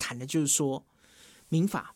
谈的就是说，民法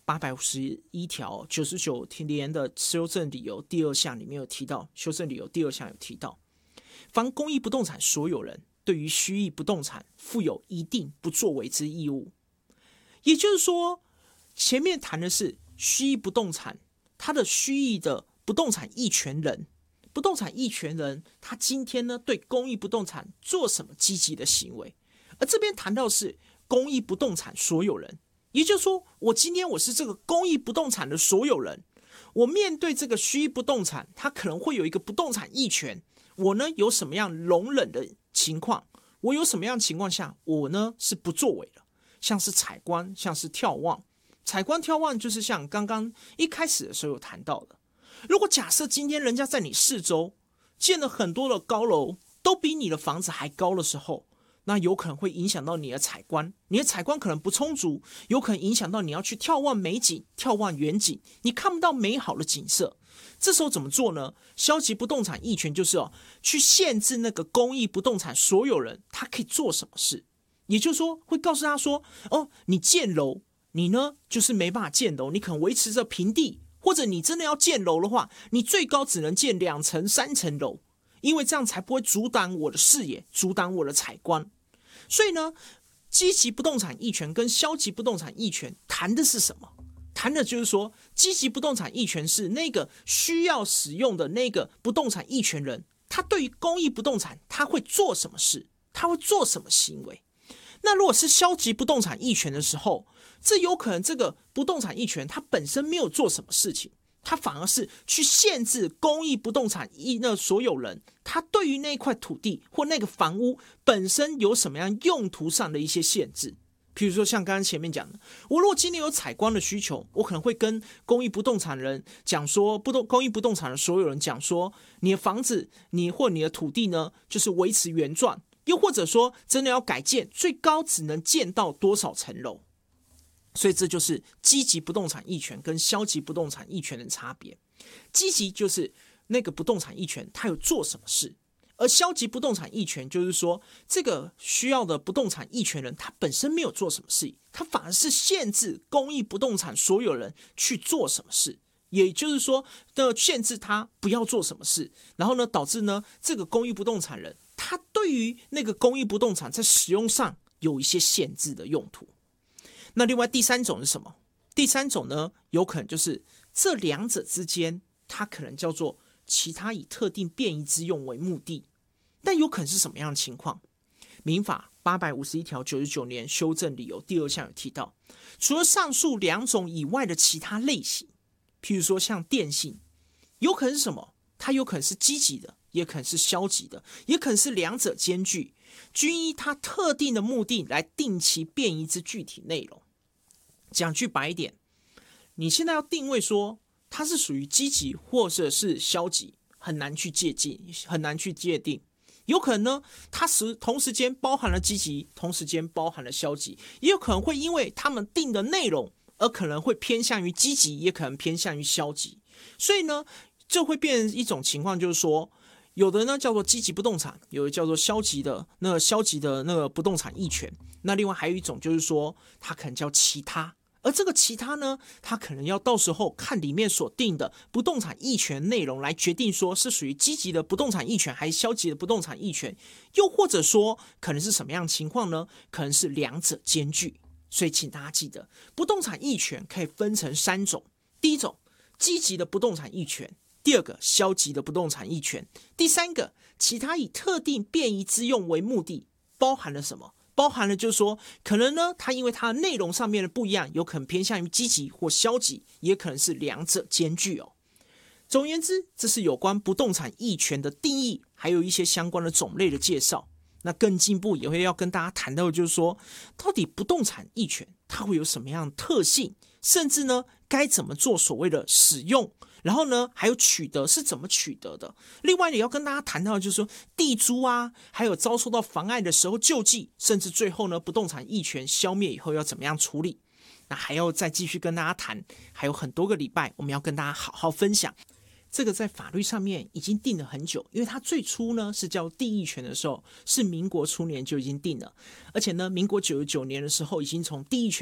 851条99年的修正理由第二项里面有提到，修正理由第二项有提到，凡公益不动产所有人对于虚役不动产负有一定不作为之义务。也就是说，前面谈的是虚役不动产，他的虚役的不动产役权人，他今天呢对公益不动产做什么积极的行为，而这边谈到是公益不动产所有人，也就是说，今天我是这个公益不动产的所有人，我面对这个虚役不动产，它可能会有一个不动产役权，我呢有什么样容忍的情况，我有什么样情况下，我呢是不作为的，像是采光，像是眺望。采光眺望就是像刚刚一开始的时候有谈到的，如果假设今天人家在你四周建了很多的高楼，都比你的房子还高的时候，那有可能会影响到你的采光，你的采光可能不充足，有可能影响到你要去眺望美景、眺望远景，你看不到美好的景色。这时候怎么做呢？消极不动产役权就是去限制那个公益不动产所有人他可以做什么事，也就是说会告诉他说，你建楼，你呢就是没办法建楼，你可能维持着平地，或者你真的要建楼的话，你最高只能建2层、3层楼，因为这样才不会阻挡我的视野，阻挡我的采光。所以呢，积极不动产役权跟消极不动产役权谈的是什么？谈的就是说，积极不动产役权是那个需要使用的那个不动产役权人，他对于公益不动产他会做什么事，他会做什么行为。那如果是消极不动产役权的时候，这有可能这个不动产役权它本身没有做什么事情，它反而是去限制公益不动产那所有人，他对于那块土地或那个房屋本身有什么样用途上的一些限制。譬如说像刚刚前面讲的，我如果今天有采光的需求，我可能会跟公益不动产人讲说，公益不动产的所有人讲说，你的房子或你的土地呢就是维持原状，又或者说真的要改建，最高只能建到多少层楼。所以这就是积极不动产役权跟消极不动产役权的差别。积极就是那个不动产役权它有做什么事，而消极不动产役权就是说，这个需要的不动产役权人他本身没有做什么事，他反而是限制公益不动产所有人去做什么事，也就是说限制他不要做什么事，然后呢导致呢这个公益不动产人他对于那个公益不动产在使用上有一些限制的用途。那另外第三种是什么？第三种呢，有可能就是这两者之间，它可能叫做其他以特定便宜之用为目的。但有可能是什么样的情况？民法851条99年修正理由第二项有提到，除了上述2种以外的其他类型，譬如说像电信，有可能是什么？它有可能是积极的，也可能是消极的，也可能是两者兼具，均依它特定的目的来定其便宜之具体内容。讲句白一点，你现在要定位说它是属于积极或者是消极，很难去界定。有可能呢，它同时间包含了积极，同时间包含了消极，也有可能会因为他们定的内容而可能会偏向于积极，也可能偏向于消极。所以呢，这会变成一种情况，就是说，有的呢叫做积极不动产，有的叫做消极的那个不动产役权。那另外还有一种就是说，它可能叫其他。而这个其他呢，它可能要到时候看里面所定的不动产役权内容来决定说是属于积极的不动产役权还是消极的不动产役权，又或者说可能是什么样的情况呢？可能是两者兼具。所以请大家记得，不动产役权可以分成3种：第一种，积极的不动产役权；第二个，消极的不动产役权；第三个，其他以特定便宜之用为目的。包含了什么？包含了就是说，可能呢，它因为它的内容上面的不一样，有可能偏向于积极或消极，也可能是两者兼具哦。总而言之，这是有关不动产役权的定义，还有一些相关的种类的介绍。那更进一步也会要跟大家谈到，就是说，到底不动产役权它会有什么样的特性，甚至呢，该怎么做所谓的使用。然后呢，还有取得是怎么取得的？另外也要跟大家谈到，就是说地租啊，还有遭受到妨碍的时候救济，甚至最后呢，不动产役权消灭以后要怎么样处理？那还要再继续跟大家谈，还有很多个礼拜，我们要跟大家好好分享。这个在法律上面已经定了很久，因为它最初呢是叫地役权的时候，是民国初年就已经定了，而且呢，民国99年的时候已经从地役权